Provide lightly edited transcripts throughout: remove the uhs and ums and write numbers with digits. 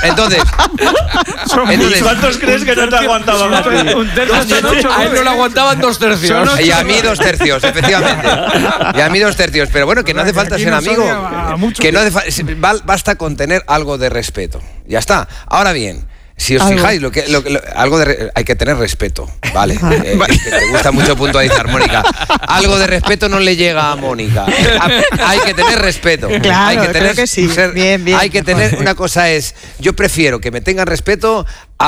Entonces, ¿cuántos crees que no te aguantaban a ti? A él no le aguantaban 2 tercios. Y a mí 2 tercios, efectivamente. Y a mí 2 tercios. Pero bueno, que no hace falta ser amigo. Que no basta con tener algo de respeto. Ya está. Ahora bien, si os fijáis, hay que tener respeto, ¿vale? Te gusta mucho puntualizar, Mónica. Algo de respeto no le llega a Mónica. Hay que tener respeto. Claro, hay que tener, creo que sí. Bien. Hay que tener, una cosa es, yo prefiero que me tengan respeto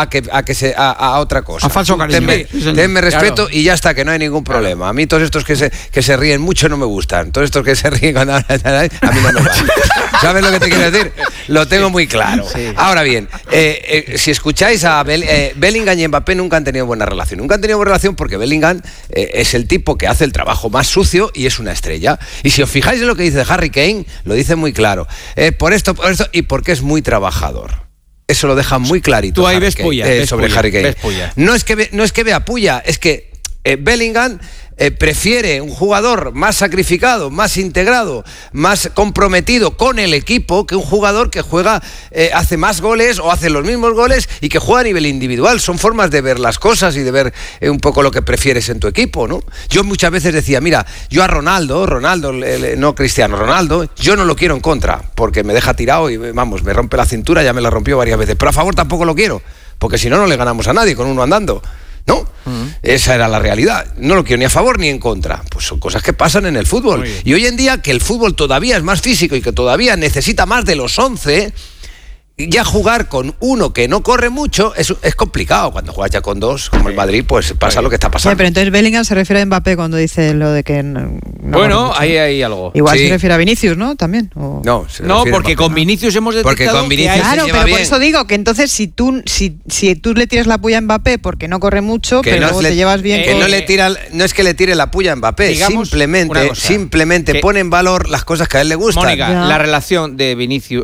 a otra cosa. A falso cariño. Tenme respeto, claro. Y ya está, que no hay ningún problema. A mí todos estos que se ríen mucho no me gustan. Todos estos que se ríen cuando a mí no me van. ¿Sabes lo que te quiero decir? Lo tengo muy claro. Sí. Ahora bien, si escucháis a Bellingham y Mbappé nunca han tenido buena relación. Nunca han tenido buena relación porque Bellingham es el tipo que hace el trabajo más sucio y es una estrella. Y si os fijáis en lo que dice Harry Kane, lo dice muy claro. Por esto y porque es muy trabajador. Eso lo deja muy clarito. Tú ahí ves puya. Sobre Harry Kane. No es que vea puya, es que Bellingham prefiere un jugador más sacrificado, más integrado, más comprometido con el equipo que un jugador que juega, hace más goles o hace los mismos goles y que juega a nivel individual. Son formas de ver las cosas y de ver un poco lo que prefieres en tu equipo, ¿no? Yo muchas veces decía, mira, yo a Ronaldo, no Cristiano, Ronaldo, yo no lo quiero en contra, porque me deja tirado y vamos, me rompe la cintura, ya me la rompió varias veces, pero a favor tampoco lo quiero, porque si no, no le ganamos a nadie con uno andando. ¿No? Esa era la realidad. No lo quiero ni a favor ni en contra. Pues son cosas que pasan en el fútbol. Y hoy en día, que el fútbol todavía es más físico y que todavía necesita más de los 11, ya jugar con uno que no corre mucho es complicado. Cuando juegas ya con 2, como el Madrid, pues pasa lo que está pasando. Sí, pero entonces Bellingham se refiere a Mbappé cuando dice lo de que no bueno, ahí hay algo. Igual se refiere a Vinicius, ¿no? También. No, porque con Vinicius hemos detectado con Vinicius claro, pero bien. Por eso digo que entonces si tú le tiras la puya a Mbappé porque no corre mucho, que pero luego te llevas bien que no es que le tire la puya a Mbappé, simplemente pone en valor las cosas que a él le gustan. Mónica, la relación de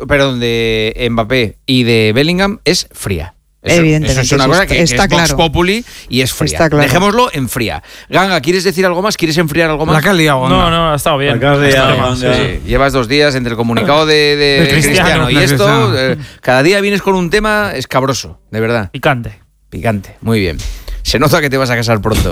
de Mbappé y de Bellingham es fría. Eso es una cosa que está es claro. Vox Populi y es fría. Claro. Dejémoslo en fría. Ganga, ¿quieres decir algo más? ¿Quieres enfriar algo más? La que has liado, no, ha estado bien. Sí. Llevas 2 días entre el comunicado de Cristiano y esto. Cada día vienes con un tema escabroso, de verdad. Picante, muy bien. Se nota que te vas a casar pronto.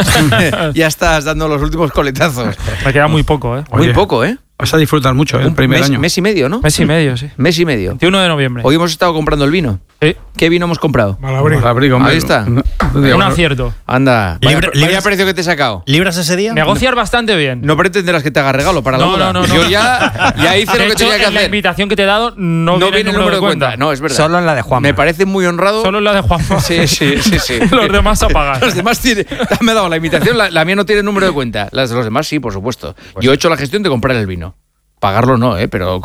Ya estás dando los últimos coletazos. Me queda muy poco, ¿eh? Muy poco, ¿eh? Vas a disfrutar mucho, el primer año. Mes y medio, ¿no? Mes y medio, sí. Mes y medio. 21 de noviembre. Hoy hemos estado comprando el vino. Sí. ¿Qué vino hemos comprado? Malabrigo. Ahí está. Un acierto. Anda. Vaya precio que te he sacado. ¿Libras ese día? Negociar bastante bien. No pretenderás que te haga regalo para la boda. No. Yo ya hice lo que tenía que hacer. En la invitación que te he dado no viene el número de cuenta. No, es verdad. Solo en la de Juanma. Me parece muy honrado. Solo en la de Juanma. Sí. Los demás a pagar. Los demás me ha dado la invitación, la mía no tiene número de cuenta. Las de los demás sí, por supuesto. Yo he hecho la gestión de comprar el vino. Pagarlo no, pero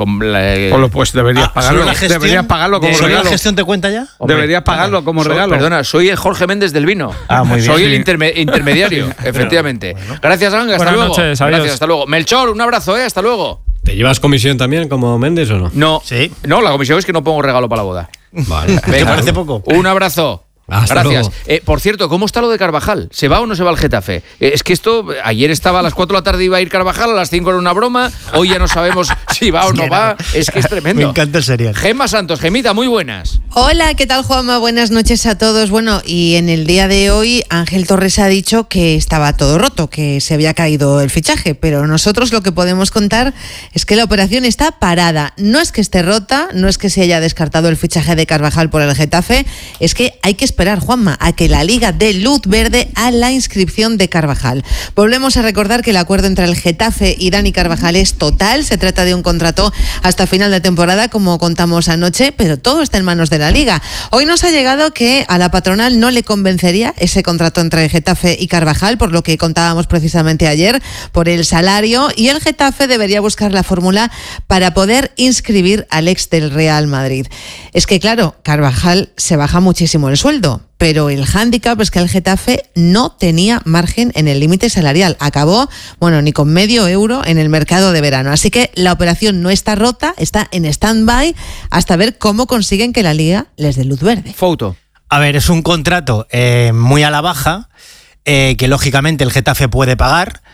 pues deberías pagarlo. Deberías pagarlo como regalo. ¿La gestión te cuenta ya? Deberías pagarlo como regalo. Perdona, soy el Jorge Méndez del vino. Muy bien. Soy el intermediario, efectivamente. Bueno. Gracias, Ganga. Hasta luego. Noches, gracias, hasta luego. Melchor, un abrazo, hasta luego. ¿Te llevas comisión también como Méndez o no? No. ¿Sí? No, la comisión es que no pongo regalo para la boda. Vale. Venga, ¿te parece poco? Un abrazo. Hasta gracias. Por cierto, ¿cómo está lo de Carvajal? ¿Se va o no se va al Getafe? Es que esto, ayer estaba a las 4 de la tarde iba a ir Carvajal, a las 5 era una broma, hoy ya no sabemos si va o no va. Es que es tremendo. Me encanta el serial. Gemma Santos, Gemita, muy buenas. Hola, ¿qué tal, Juanma? Buenas noches a todos. Bueno, y en el día de hoy Ángel Torres ha dicho que estaba todo roto, que se había caído el fichaje, pero nosotros lo que podemos contar es que la operación está parada. No es que esté rota, no es que se haya descartado el fichaje de Carvajal por el Getafe, es que hay que esperar, Juanma, a que la Liga dé luz verde a la inscripción de Carvajal. Volvemos a recordar que el acuerdo entre el Getafe y Dani Carvajal es total, se trata de un contrato hasta final de temporada, como contamos anoche, pero todo está en manos de la Liga. Hoy nos ha llegado que a la patronal no le convencería ese contrato entre Getafe y Carvajal, por lo que contábamos precisamente ayer, por el salario, y el Getafe debería buscar la fórmula para poder inscribir al ex del Real Madrid. Es que claro, Carvajal se baja muchísimo el sueldo, pero el hándicap es que el Getafe no tenía margen en el límite salarial. Acabó, ni con medio euro en el mercado de verano. Así que la operación no está rota, está en stand-by hasta ver cómo consiguen que la Liga les dé luz verde. Foto. A ver, es un contrato muy a la baja, que lógicamente el Getafe puede pagar,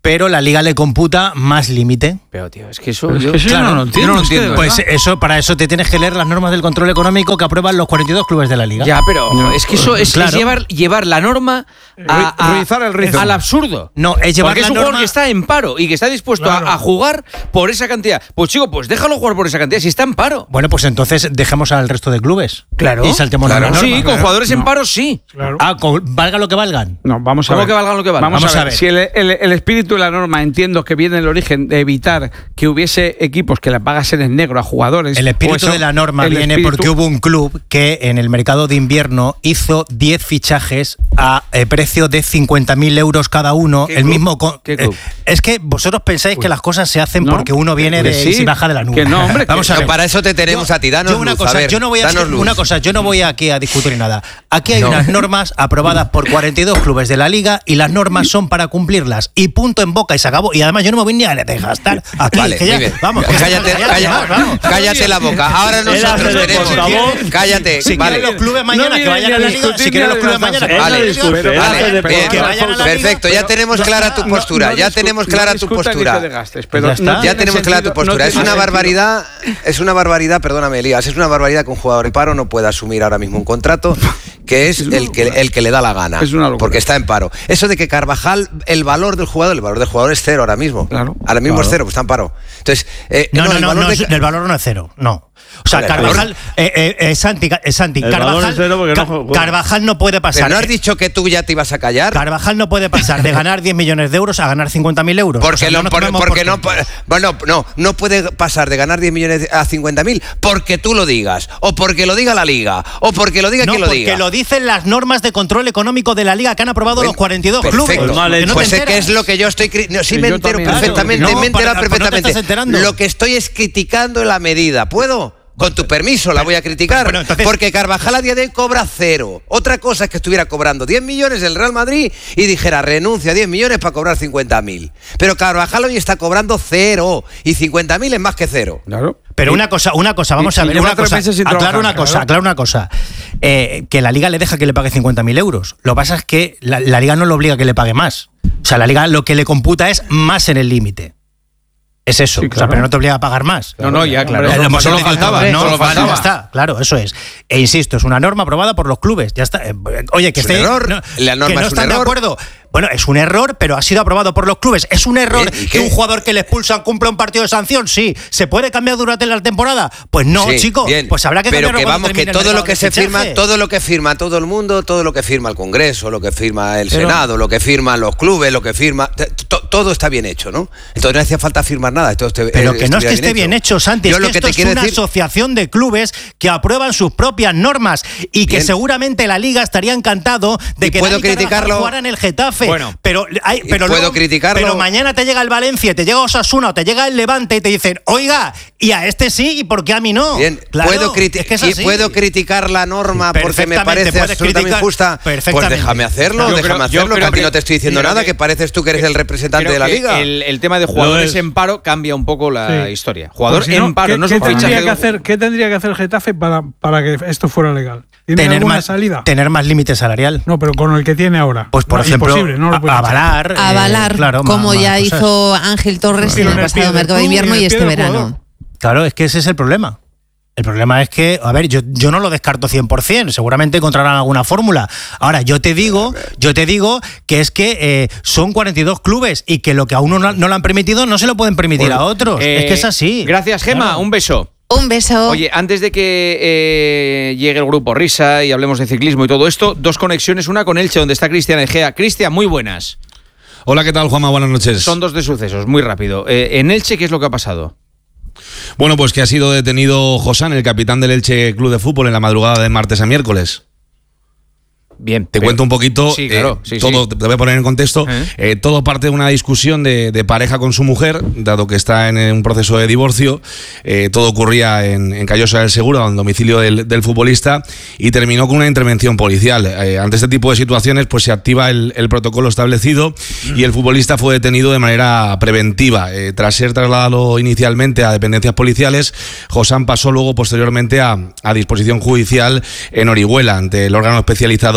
pero la Liga le computa más límite. Pero, tío, es que eso... Claro, no lo entiendo. Pues para eso te tienes que leer las normas del control económico que aprueban los 42 clubes de la Liga. Ya, pero es que eso es llevar la norma al absurdo. No, es llevar porque es un jugador que está en paro y que está dispuesto a jugar por esa cantidad. Pues chico, pues déjalo jugar por esa cantidad si está en paro. Bueno, pues entonces dejemos al resto de clubes. Claro. Y saltemos la norma. Sí, con jugadores en paro sí. Claro. Valga lo que valgan. No, vamos a ver. ¿Cómo que valgan lo que valgan? Vamos a ver. Si el espíritu de la norma, entiendo que viene del origen de evitar que hubiese equipos que le pagasen en negro a jugadores. El espíritu de la norma viene porque hubo un club que en el mercado de invierno hizo 10 fichajes a precio de 50.000 euros cada uno. ¿Qué club? ¿Qué club? Es que vosotros pensáis que las cosas se hacen porque uno viene y baja de la nube. Que no, hombre. Vamos a ver. Para eso te tenemos a ti. Danos luz. Yo no voy aquí a discutir nada. Aquí hay unas normas aprobadas por 42 clubes de la Liga y las normas son para cumplirlas. Y punto en boca y se acabó. Y además yo no me voy ni a desgastar aquí. Vale, que ya, vamos. Cállate la boca. Ahora nosotros tenemos... Cállate. Si quieren los clubes mañana que vayan a la Liga. Si quieren los clubes mañana que vayan a la Liga. Perfecto. Ya tenemos clara tu postura. Ya tenemos clara tu postura. Ya tenemos clara tu postura. Es una barbaridad, perdóname, Elías, es una barbaridad que un jugador en paro no pueda asumir ahora mismo un contrato que es el que le da la gana, porque está en paro. Eso de que Carvajal, el valor del jugador es cero ahora mismo. Claro. Ahora mismo es cero, pues está en paro. Entonces, el valor no es cero, no. O sea, Carvajal, Santi, Carvajal no puede pasar. ¿Pero no has dicho que tú ya te ibas a callar? Carvajal no puede pasar de ganar 10 millones de euros a ganar 50.000 euros. No puede pasar de ganar 10 millones a 50.000 porque tú lo digas, o porque lo diga la Liga, o porque lo diga quien lo diga. Porque lo dicen las normas de control económico de la Liga que han aprobado los 42 clubes. Pues sé que es lo que yo estoy... Sí, me entero perfectamente, me he enterado perfectamente. Lo que estoy es criticando la medida. ¿Puedo? Con tu permiso la voy a criticar, porque Carvajal a día de hoy cobra cero. Otra cosa es que estuviera cobrando 10 millones del Real Madrid y dijera renuncio a 10 millones para cobrar 50.000. Pero Carvajal hoy está cobrando cero y 50.000 es más que cero. Claro. Pero una cosa, vamos a ver, aclaro una cosa. Que la Liga le deja que le pague 50.000 euros. Lo que pasa es que la Liga no le obliga a que le pague más. O sea, la Liga lo que le computa es más en el límite. Es eso, sí, claro. O sea, pero no te obliga a pagar más. No, ya, claro. Solo faltaba. Ya está, claro, eso es. E insisto, es una norma aprobada por los clubes. Ya está. Oye, que es un error. La norma que no están de acuerdo. Bueno, es un error, pero ha sido aprobado por los clubes. ¿Es un error que un jugador que le expulsan cumpla un partido de sanción? Sí. ¿Se puede cambiar durante la temporada? Pues no, sí, chico. Bien. Pues habrá que cambiarlo. Pero que vamos, que todo lo que se firma, todo lo que firma todo el mundo, todo lo que firma el Congreso, lo que firma el Senado, lo que firman los clubes, lo que firma... Todo está bien hecho, ¿no? Entonces no hacía falta firmar nada. Pero que no es que esté bien hecho, Santi. Es que esto es una asociación de clubes que aprueban sus propias normas y que seguramente la Liga estaría encantado de que Dani Carvajal jugara en el Getafe. Bueno, pero puedo criticarlo. Pero mañana te llega el Valencia, te llega Osasuna o te llega el Levante y te dicen, oiga, y a este sí, ¿y por qué a mí no? Bien, claro, puedo criticar la norma porque me parece absolutamente injusta. Pues déjame hacerlo, que a ti no te estoy diciendo nada, que pareces tú que eres el representante de la Liga. El tema de jugadores en paro cambia un poco la historia. Jugador en paro, no es un fichaje. ¿Qué tendría que hacer el Getafe para que esto fuera legal? ¿Tiene alguna salida? Tener más límite salarial. No, pero con el que tiene ahora. Pues por ejemplo, avalar, claro, como ya hizo Ángel Torres en el pasado mercado de invierno y este verano. Claro, es que ese es el problema. El problema es que, a ver, yo no lo descarto 100%, seguramente encontrarán alguna fórmula. Ahora, yo te digo que es que son 42 clubes y que lo que a uno no le han permitido no se lo pueden permitir a otros. Es que es así. Gracias, Gemma. Claro. Un beso. Un beso. Oye, antes de que llegue el grupo Risa y hablemos de ciclismo y todo esto, dos conexiones, una con Elche, donde está Cristian Egea. Cristian, muy buenas. Hola, ¿qué tal, Juanma? Buenas noches. Son dos de sucesos, muy rápido. En Elche, ¿qué es lo que ha pasado? Bueno, pues que ha sido detenido Josán, el capitán del Elche Club de Fútbol, en la madrugada de martes a miércoles. Bien, te cuento un poquito, sí, claro, todo. Te voy a poner en contexto. Todo parte de una discusión de pareja con su mujer, dado que está en un proceso de divorcio. Todo ocurría en Callosa del Segura, en el domicilio del futbolista, y terminó con una intervención policial. Ante este tipo de situaciones, pues se activa el protocolo establecido y el futbolista fue detenido de manera preventiva. Tras ser trasladado inicialmente a dependencias policiales, Josán pasó luego posteriormente a disposición judicial en Orihuela, ante el órgano especializado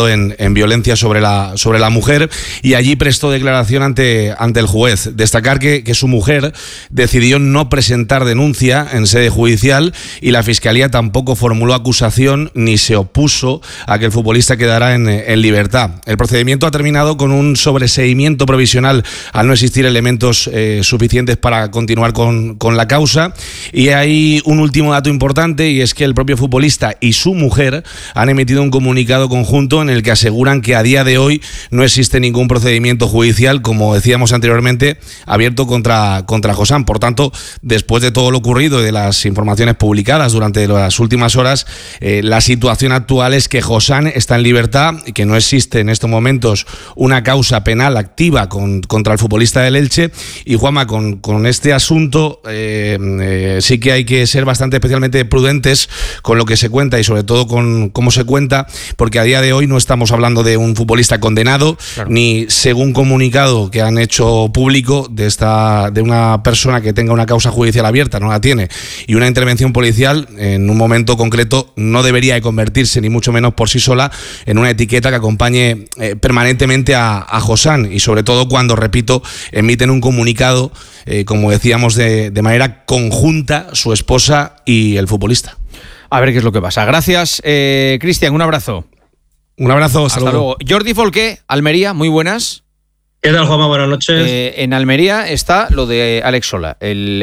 implicado en violencia sobre la mujer, y allí prestó declaración ante el juez. Destacar que su mujer decidió no presentar denuncia en sede judicial y la Fiscalía tampoco formuló acusación ni se opuso a que el futbolista quedara en libertad. El procedimiento ha terminado con un sobreseimiento provisional al no existir elementos suficientes para continuar con la causa, y hay un último dato importante, y es que el propio futbolista y su mujer han emitido un comunicado conjunto en el que aseguran que a día de hoy no existe ningún procedimiento judicial, como decíamos anteriormente, abierto contra Josán. Por tanto, después de todo lo ocurrido y de las informaciones publicadas durante las últimas horas, la situación actual es que Josán está en libertad y que no existe en estos momentos una causa penal activa contra el futbolista del Elche. Y Juanma, con este asunto sí que hay que ser bastante especialmente prudentes con lo que se cuenta y sobre todo con cómo se cuenta, porque a día de hoy no estamos hablando de un futbolista condenado, claro, ni según comunicado que han hecho público de una persona que tenga una causa judicial abierta, no la tiene, y una intervención policial en un momento concreto no debería de convertirse ni mucho menos por sí sola en una etiqueta que acompañe permanentemente a Josán, y sobre todo cuando, repito, emiten un comunicado, como decíamos, de manera conjunta su esposa y el futbolista. A ver qué es lo que pasa. Gracias, Cristian, un abrazo. Un abrazo, hasta luego. Jordi Folqué, Almería, muy buenas. ¿Qué tal, Juanma? Buenas noches. En Almería está lo de Alex Sola,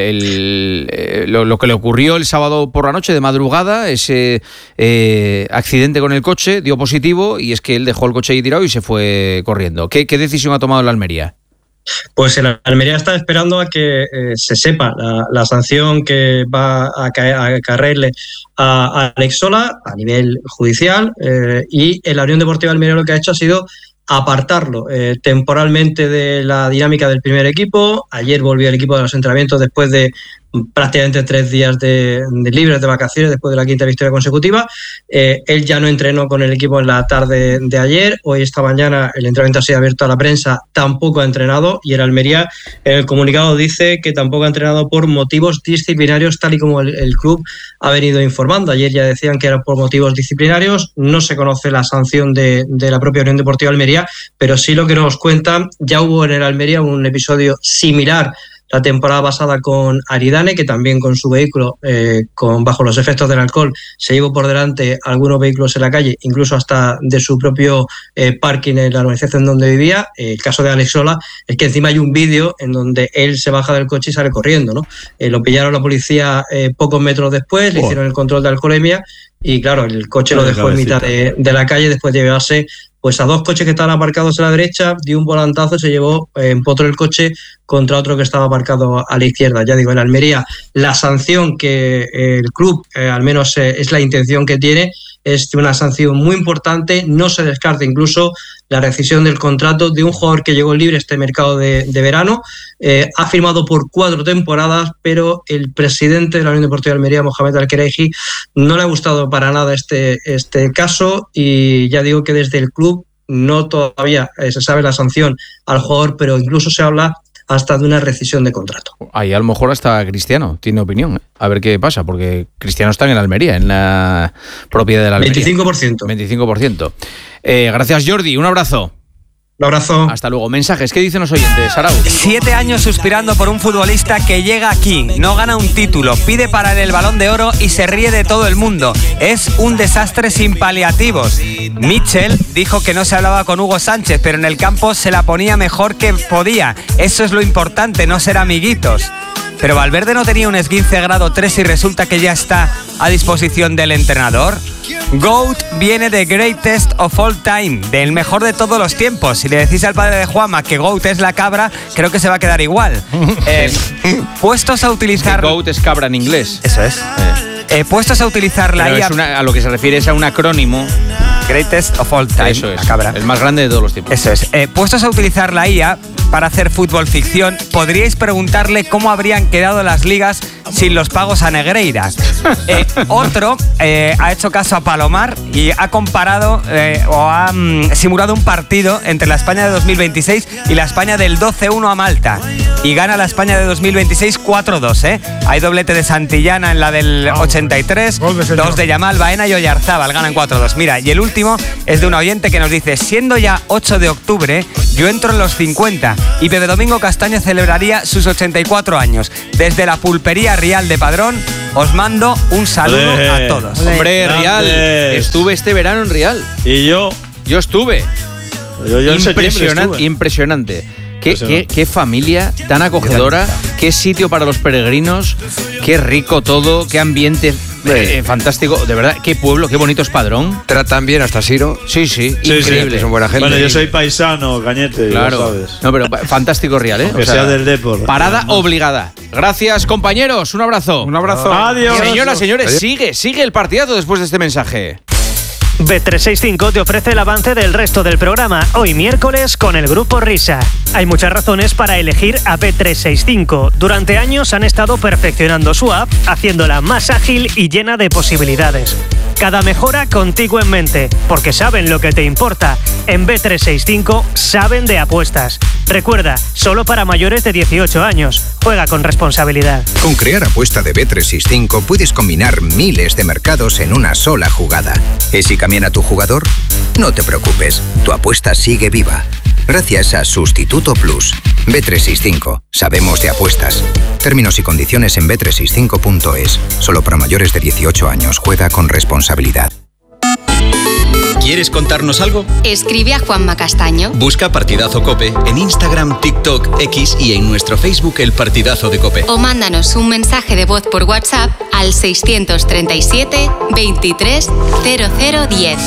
lo que le ocurrió el sábado por la noche de madrugada, ese accidente con el coche, dio positivo, y es que él dejó el coche ahí tirado y se fue corriendo. ¿Qué decisión ha tomado la Almería? Pues el Almería está esperando a que se sepa la sanción que va a caerle a Alex Sola a nivel judicial, y la Unión Deportiva Almería lo que ha hecho ha sido apartarlo temporalmente de la dinámica del primer equipo. Ayer volvió el equipo de los entrenamientos después de prácticamente 3 días de libres de vacaciones, después de la 5ª victoria consecutiva. Él ya no entrenó con el equipo en la tarde de ayer. Hoy, esta mañana, el entrenamiento ha sido abierto a la prensa, tampoco ha entrenado, y el Almería en el comunicado dice que tampoco ha entrenado por motivos disciplinarios, tal y como el club ha venido informando. Ayer ya decían que era por motivos disciplinarios. No se conoce la sanción de la propia Unión Deportiva Almería, pero sí lo que nos cuentan: ya hubo en el Almería un episodio similar la temporada pasada con Aridane, que también con su vehículo, bajo los efectos del alcohol, se llevó por delante algunos vehículos en la calle, incluso hasta de su propio parking en la urbanización donde vivía. El caso de Alex Sola es que encima hay un vídeo en donde él se baja del coche y sale corriendo, ¿no? Lo pillaron la policía pocos metros después, le hicieron el control de alcoholemia, y claro, el coche lo dejó en mitad de la calle después de llevarse pues a 2 coches que estaban aparcados a la derecha, dio un volantazo y se llevó, empotró el coche contra otro que estaba aparcado a la izquierda. Ya digo, en Almería la sanción que el club, al menos es la intención que tiene, es una sanción muy importante. No se descarta incluso la rescisión del contrato de un jugador que llegó libre este mercado de verano. Ha firmado por 4 temporadas, pero el presidente de la Unión Deportiva de Almería, Mohamed Al-Kereji, no le ha gustado para nada este caso, y ya digo que desde el club no todavía se sabe la sanción al jugador, pero incluso se habla hasta de una rescisión de contrato. Ahí a lo mejor hasta Cristiano tiene opinión. A ver qué pasa, porque Cristiano está en Almería, en la propiedad de la Almería. 25%. 25%. Gracias, Jordi. Un abrazo. Un abrazo. Hasta luego. Mensajes. ¿Qué dicen los oyentes, Arau? 7 años suspirando por un futbolista que llega aquí, no gana un título, pide para el Balón de Oro y se ríe de todo el mundo. Es un desastre sin paliativos. Mitchell dijo que no se hablaba con Hugo Sánchez, pero en el campo se la ponía mejor que podía. Eso es lo importante, no ser amiguitos. Pero Valverde no tenía un esguince grado 3 y resulta que ya está a disposición del entrenador. GOAT viene de Greatest of All Time, del mejor de todos los tiempos. Si le decís al padre de Juanma que GOAT es la cabra, creo que se va a quedar igual. Puestos a utilizar... GOAT es cabra en inglés. Eso es. Puestos a utilizar la IA... a lo que se refiere es a un acrónimo. Greatest of All Time. Eso es, la cabra. El más grande de todos los tiempos. Eso es. Puestos a utilizar la IA para hacer fútbol ficción, podríais preguntarle cómo habrían quedado las ligas sin los pagos a Negreira. Otro ha hecho caso a Palomar y ha comparado o ha simulado un partido entre la España de 2026 y la España del 12-1 a Malta. Y gana la España de 2026 4-2, Hay doblete de Santillana en la del 83, dos de Yamal, Baena y Oyarzábal, ganan 4-2. Mira, y el último es de un oyente que nos dice: siendo ya 8 de octubre, yo entro en los 50 y Pepe Domingo Castaño celebraría sus 84 años. Desde la pulpería Rial de Padrón os mando un saludo a todos. Hombre, Rial, estuve este verano en Rial. ¿Y yo? Yo estuve. Yo en septiembre estuve. Impresionante. Qué familia tan acogedora, qué sitio para los peregrinos, qué rico todo, qué ambiente fantástico, de verdad, qué pueblo, qué bonito es Padrón. Tratan bien hasta Siro. Sí, increíble. Son buena gente. Bueno, yo soy paisano, Cañete, claro. lo sabes. No, pero fantástico Rial, ¿eh? Que sea del Depor. Parada obligada. Gracias, compañeros, un abrazo. Un abrazo. Adiós. Señoras, señores, sigue el partidazo después de este mensaje. Bet365 te ofrece el avance del resto del programa, hoy miércoles con el Grupo Risa. Hay muchas razones para elegir a Bet365. Durante años han estado perfeccionando su app, haciéndola más ágil y llena de posibilidades. Cada mejora contigo en mente, porque saben lo que te importa. En Bet365 saben de apuestas. Recuerda, solo para mayores de 18 años. Juega con responsabilidad. Con Crear Apuesta de Bet365 puedes combinar miles de mercados en una sola jugada. ¿Y si cambian a tu jugador? No te preocupes, tu apuesta sigue viva. Gracias a Sustituto Plus. Bet365. Sabemos de apuestas. Términos y condiciones en bet365.es. Solo para mayores de 18 años. Juega con responsabilidad. ¿Quieres contarnos algo? Escribe a Juanma Castaño. Busca Partidazo COPE en Instagram, TikTok, X y en nuestro Facebook El Partidazo de COPE. O mándanos un mensaje de voz por WhatsApp al 637 23 0010.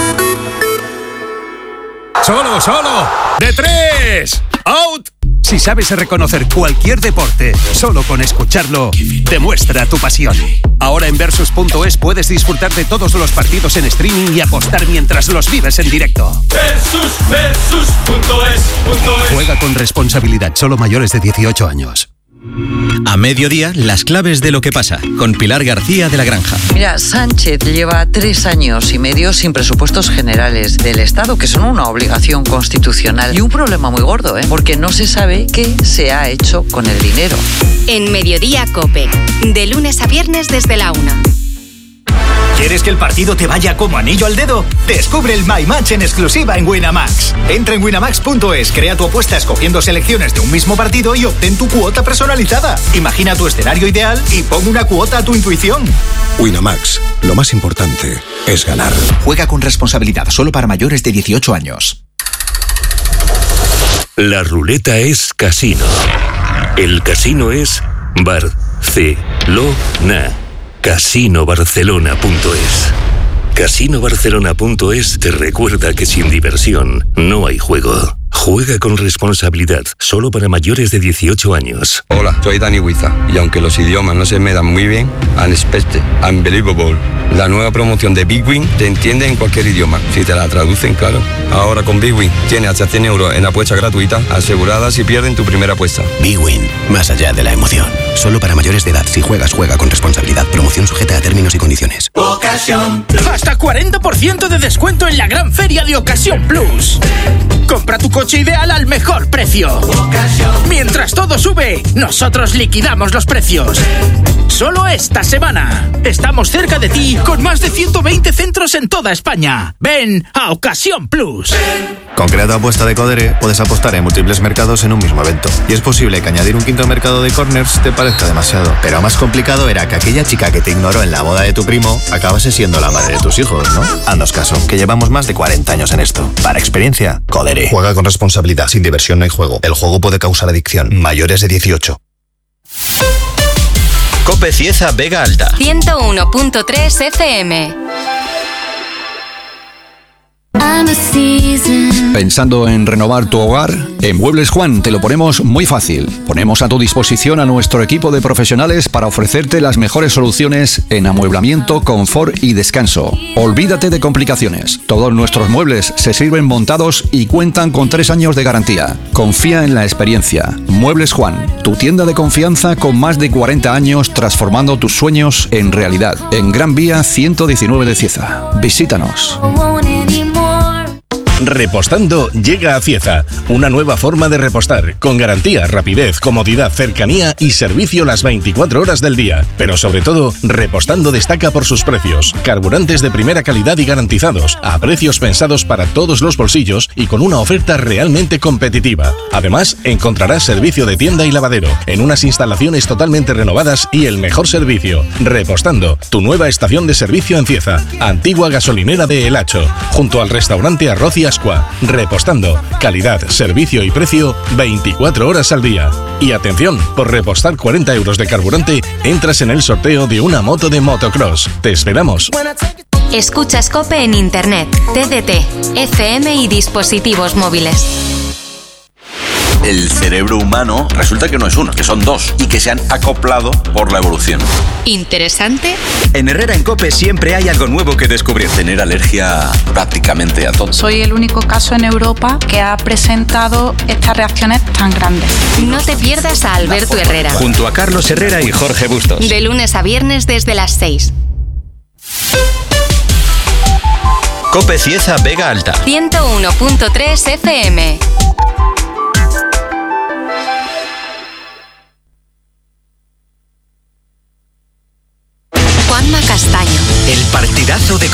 ¡Solo! ¡De tres! ¡Out! Si sabes reconocer cualquier deporte solo con escucharlo, demuestra tu pasión. Ahora en Versus.es puedes disfrutar de todos los partidos en streaming y apostar mientras los vives en directo. Versus.es. Juega con responsabilidad, solo mayores de 18 años. A mediodía, las claves de lo que pasa, con Pilar García de la Granja. Mira, Sánchez lleva 3 años y medio sin presupuestos generales del Estado, que son una obligación constitucional. Y un problema muy gordo, porque no se sabe qué se ha hecho con el dinero. En Mediodía COPE, de lunes a viernes desde la 1. ¿Quieres que el partido te vaya como anillo al dedo? Descubre el My Match en exclusiva en Winamax. Entra en winamax.es, crea tu apuesta escogiendo selecciones de un mismo partido y obtén tu cuota personalizada. Imagina tu escenario ideal y pon una cuota a tu intuición. Winamax, lo más importante es ganar. Juega con responsabilidad, solo para mayores de 18 años. La ruleta es casino. El casino es Barcelona. CasinoBarcelona.es. CasinoBarcelona.es te recuerda que sin diversión no hay juego. Juega con responsabilidad, solo para mayores de 18 años. Hola, soy Dani Huiza, y aunque los idiomas no se me dan muy bien, Unexpected, Unbelievable, la nueva promoción de Big Win te entiende en cualquier idioma, si te la traducen, claro. Ahora con Big Win tienes hasta 100 euros en apuestas gratuitas, aseguradas si pierden tu primera apuesta. Big Win, más allá de la emoción. Solo para mayores de edad, si juegas, juega con responsabilidad. Promoción sujeta a términos y condiciones. Ocasión. Hasta 40% de descuento en la gran feria de Ocasión Plus. Compra tu coche ideal al mejor precio. Mientras todo sube, nosotros liquidamos los precios. Solo esta semana. Estamos cerca de ti con más de 120 centros en toda España. Ven a Ocasión Plus. Con Creado Apuesta de Codere puedes apostar en múltiples mercados en un mismo evento. Y es posible que añadir un quinto mercado de corners te parezca demasiado. Pero más complicado era que aquella chica que te ignoró en la boda de tu primo acabase siendo la madre de tus hijos, ¿no? Haznos caso, que llevamos más de 40 años en esto. Para experiencia, Codere. Juega con responsabilidad, sin diversión no hay juego. El juego puede causar adicción. Mayores de 18. COPE Cieza Vega Alta. 101.3 FM. I'm a season ¿Pensando en renovar tu hogar? En Muebles Juan te lo ponemos muy fácil. Ponemos a tu disposición a nuestro equipo de profesionales para ofrecerte las mejores soluciones en amueblamiento, confort y descanso. Olvídate de complicaciones. Todos nuestros muebles se sirven montados y cuentan con 3 años de garantía. Confía en la experiencia. Muebles Juan, tu tienda de confianza con más de 40 años transformando tus sueños en realidad. En Gran Vía 119 de Cieza. Visítanos. Repostando llega a Cieza, una nueva forma de repostar, con garantía, rapidez, comodidad, cercanía y servicio las 24 horas del día. Pero sobre todo, Repostando destaca por sus precios. Carburantes de primera calidad y garantizados, a precios pensados para todos los bolsillos y con una oferta realmente competitiva. Además, encontrarás servicio de tienda y lavadero, en unas instalaciones totalmente renovadas y el mejor servicio. Repostando, tu nueva estación de servicio en Cieza, antigua gasolinera de El Hacho, junto al restaurante Arroz y Ascua. Repostando, calidad, servicio y precio 24 horas al día. Y atención, por repostar 40 euros de carburante, entras en el sorteo de una moto de motocross. Te esperamos. Escuchas COPE en Internet, TDT, FM y dispositivos móviles. El cerebro humano resulta que no es uno, que son 2 y que se han acoplado por la evolución. ¿Interesante? En Herrera en COPE siempre hay algo nuevo que descubrir. Tener alergia prácticamente a todo. Soy el único caso en Europa que ha presentado estas reacciones tan grandes. No te pierdas a Alberto Herrera. Junto a Carlos Herrera y Jorge Bustos. De lunes a viernes desde las 6. COPE Cieza Vega Alta. 101.3 FM.